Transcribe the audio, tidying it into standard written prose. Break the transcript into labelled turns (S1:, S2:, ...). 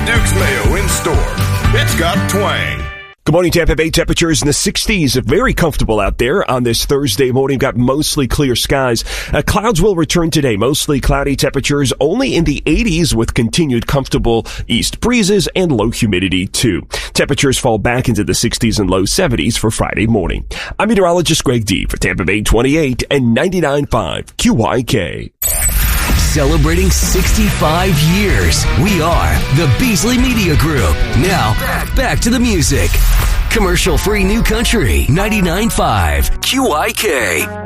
S1: Duke's Mayo in store. It's got twang.
S2: Good morning, Tampa Bay. Temperatures in the 60s. Very comfortable out there on this Thursday morning. Got mostly clear skies. Clouds will return today. Mostly cloudy temperatures only in the 80s with continued comfortable east breezes and low humidity too. Temperatures fall back into the 60s and low 70s for Friday morning. I'm meteorologist Greg D for Tampa Bay 28 and 99.5 QYK.
S3: Celebrating 65 years. We are the Beasley Media Group. Now, back to the music. Commercial-free New Country 99.5 QYK.